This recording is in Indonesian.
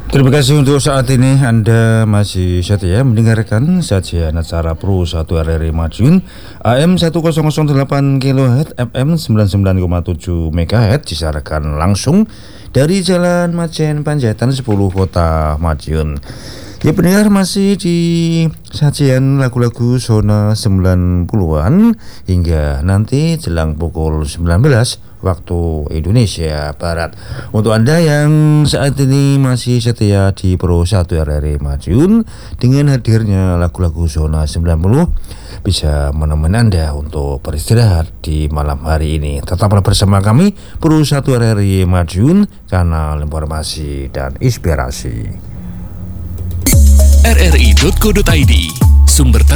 Terima kasih untuk saat ini Anda masih setia mendengarkan sajian acara Pro 1 RRI Madiun AM 1008 kHz FM 99,7 MHz disiarkan langsung dari Jalan Majen Panjaitan 10 Kota Madiun. Ya pendengar, masih di sajian lagu-lagu zona 90-an hingga nanti jelang pukul 19 waktu Indonesia Barat. Untuk Anda yang saat ini masih setia di Pro 1 RRI Madiun, dengan hadirnya lagu-lagu zona 90 bisa menemani Anda untuk beristirahat di malam hari ini. Tetaplah bersama kami Pro 1 RRI Madiun, kanal informasi dan inspirasi. rri.co.id, sumber